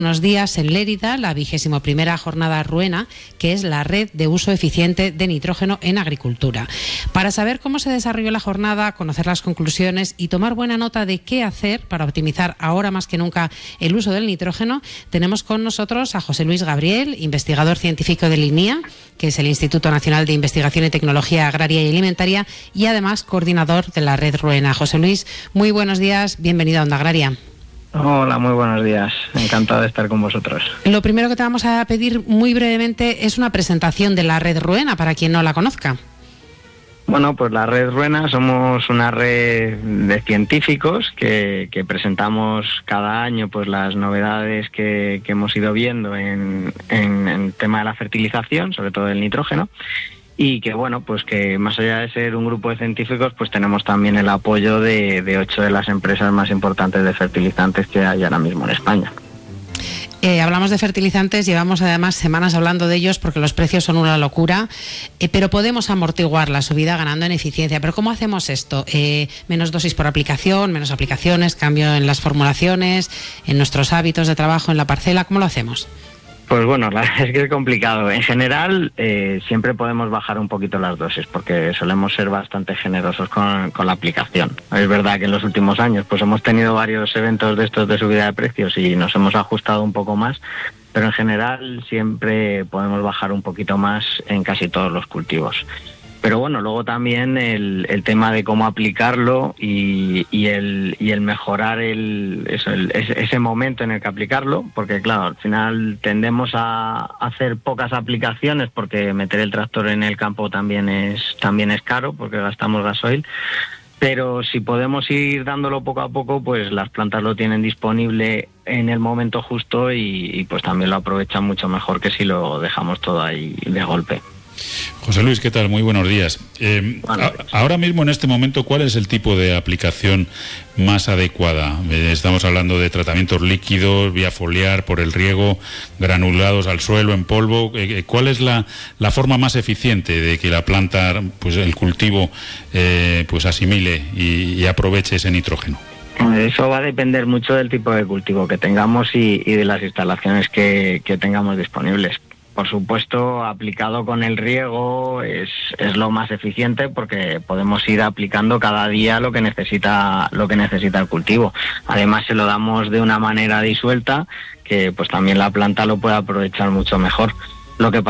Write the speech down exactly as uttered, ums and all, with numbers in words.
Unos días en Lérida, la vigésimo primera jornada Ruena, que es la red de uso eficiente de nitrógeno en agricultura. Para saber cómo se desarrolló la jornada, conocer las conclusiones y tomar buena nota de qué hacer para optimizar ahora más que nunca el uso del nitrógeno, tenemos con nosotros a José Luis Gabriel, investigador científico del INIA, que es el Instituto Nacional de Investigación y Tecnología Agraria y Alimentaria, y además coordinador de la red Ruena. José Luis, muy buenos días, bienvenido a Onda Agraria. Hola, muy buenos días. Encantado de estar con vosotros. Lo primero que te vamos a pedir muy brevemente es una presentación de la red Ruena, para quien no la conozca. Bueno, pues la red Ruena somos una red de científicos que, que presentamos cada año pues las novedades que, que hemos ido viendo en, en, en el tema de la fertilización, sobre todo el nitrógeno. Y que bueno, pues que más allá de ser un grupo de científicos, pues tenemos también el apoyo de, de ocho de las empresas más importantes de fertilizantes que hay ahora mismo en España. Eh, hablamos de fertilizantes, llevamos además semanas hablando de ellos porque los precios son una locura, eh, pero podemos amortiguar la subida ganando en eficiencia. ¿Pero cómo hacemos esto? Eh, menos dosis por aplicación, menos aplicaciones, cambio en las formulaciones, en nuestros hábitos de trabajo en la parcela, ¿cómo lo hacemos? Pues bueno, la verdad es que es complicado. En general, eh, siempre podemos bajar un poquito las dosis porque solemos ser bastante generosos con, con la aplicación. Es verdad que en los últimos años pues hemos tenido varios eventos de estos de subida de precios y nos hemos ajustado un poco más, pero en general siempre podemos bajar un poquito más en casi todos los cultivos. Pero bueno, luego también el, el tema de cómo aplicarlo y, y, el, y el mejorar el, eso, el, ese momento en el que aplicarlo, porque claro, al final tendemos a hacer pocas aplicaciones porque meter el tractor en el campo también es, también es caro porque gastamos gasoil. Pero si podemos ir dándolo poco a poco, pues las plantas lo tienen disponible en el momento justo y, y pues también lo aprovechan mucho mejor que si lo dejamos todo ahí de golpe. José Luis, ¿qué tal? Muy buenos días. Eh, bueno, a, ahora mismo, en este momento, ¿cuál es el tipo de aplicación más adecuada? Eh, estamos hablando de tratamientos líquidos, vía foliar, por el riego, granulados al suelo, en polvo. Eh, ¿Cuál es la, la forma más eficiente de que la planta, pues el cultivo, eh, pues asimile y, y aproveche ese nitrógeno? Eso va a depender mucho del tipo de cultivo que tengamos y, y de las instalaciones que, que tengamos disponibles. Por supuesto, aplicado con el riego es, es lo más eficiente porque podemos ir aplicando cada día lo que necesita lo que necesita el cultivo. Además, se lo damos de una manera disuelta que pues también la planta lo puede aprovechar mucho mejor. Lo que